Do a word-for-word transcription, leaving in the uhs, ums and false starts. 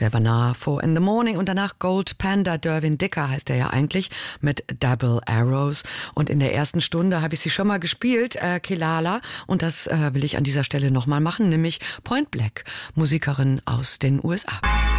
selber nah, Four in the Morning und danach Gold Panda, Derwin Dicker heißt er ja eigentlich, mit Double Arrows. Und in der ersten Stunde habe ich sie schon mal gespielt, äh, Kelala, und das äh, will ich an dieser Stelle nochmal machen, nämlich Point Black, Musikerin aus den U S A.